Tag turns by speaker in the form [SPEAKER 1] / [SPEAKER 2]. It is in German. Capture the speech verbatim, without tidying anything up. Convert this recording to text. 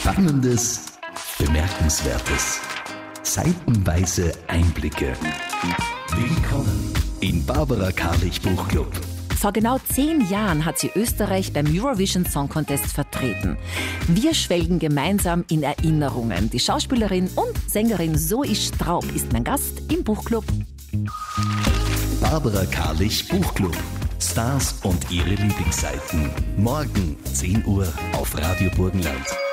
[SPEAKER 1] Spannendes, Bemerkenswertes, seitenweise Einblicke. Willkommen im Barbara Karlich Buchclub.
[SPEAKER 2] Vor genau zehn Jahren hat sie Österreich beim Eurovision Song Contest vertreten. Wir schwelgen gemeinsam in Erinnerungen. Die Schauspielerin und Sängerin Zoe Straub ist mein Gast im Buchclub.
[SPEAKER 1] Barbara Karlich Buchclub. Stars und ihre Lieblingsseiten. Morgen zehn Uhr auf Radio Burgenland.